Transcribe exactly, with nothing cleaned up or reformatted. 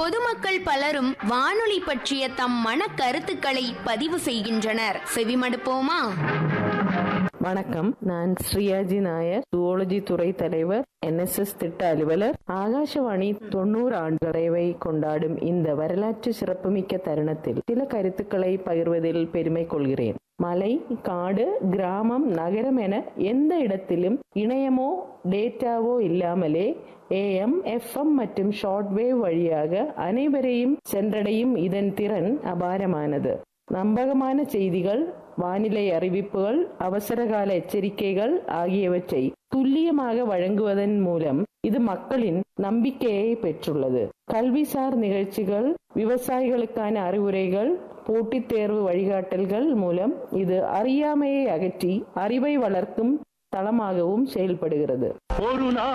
பொதுமக்கள் பலரும் வானொலி பற்றிய தம் மன கருத்துக்களை பதிவு செய்கின்றனர். செவிமடுப்போமா? வணக்கம், நான் ஸ்ரீயாஜி நாயர், ஜூவாலஜி துறை தலைவர், என் எஸ் எஸ் திட்ட அலுவலர். ஆகாஷவாணி தொண்ணூறு ஆண்டு நிறைவை கொண்டாடும் இந்த வரலாற்று சிறப்புமிக்க தருணத்தில் சில கருத்துக்களை பகிர்வதில் பெருமை கொள்கிறேன். மலை, காடு, கிராமம், நகரம் என எந்த இடத்திலும் இணையமோ டேட்டாவோ இல்லாமலே ஏஎம், எஃப்எம் மற்றும் ஷார்ட்வேவ் வழியாக அனைவரையும் சென்றடையும் இதன் திறன் அபாரமானது. நம்பகமான செய்திகள், வானிலை அறிவிப்புகள், அவசரகால எச்சரிக்கைகள் ஆகியவற்றை துல்லியமாக வழங்குவதன் மூலம் இது மக்களின் நம்பிக்கையை பெற்றுள்ளது. கல்விசார் நிகழ்ச்சிகள், விவசாயிகளுக்கான அறிவுரைகள், போட்டித் தேர்வு வழிகாட்டல்கள் மூலம் இது அறியாமையை அகற்றி அறிவை வளர்க்கும் தளமாகவும் செயல்படுகிறது.